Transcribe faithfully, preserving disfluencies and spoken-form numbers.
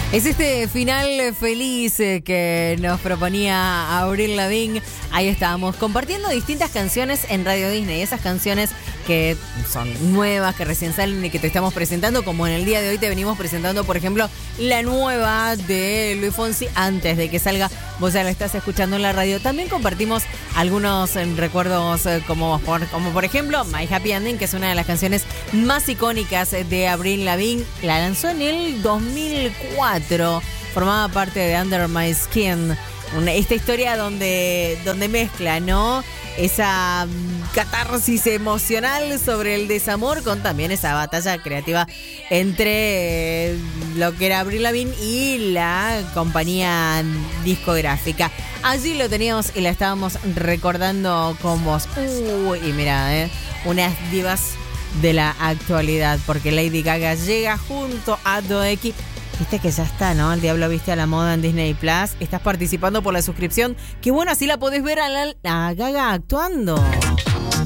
Es este final feliz que nos proponía Avril Lavigne. Ahí estábamos compartiendo distintas canciones en Radio Disney. Esas canciones que son nuevas, que recién salen y que te estamos presentando. Como en el día de hoy te venimos presentando, por ejemplo, la nueva de Luis Fonsi. Antes de que salga, vos ya la estás escuchando en la radio. También compartimos algunos recuerdos como por, como por ejemplo My Happy Ending, que es una de las canciones más icónicas de Avril Lavigne. La lanzó en el dos mil cuatro. Formaba parte de Under My Skin. Una, esta historia donde, donde mezcla, ¿no? Esa catarsis emocional sobre el desamor con también esa batalla creativa entre eh, lo que era Avril Lavigne y la compañía discográfica. Allí lo teníamos y la estábamos recordando con vos. Uy, y mira, eh, unas divas de la actualidad, porque Lady Gaga llega junto a Doeki. Viste que ya está, ¿no? El Diablo Viste a la Moda en Disney Plus. Estás participando por la suscripción. Qué bueno, así la podés ver a, la, a Gaga actuando.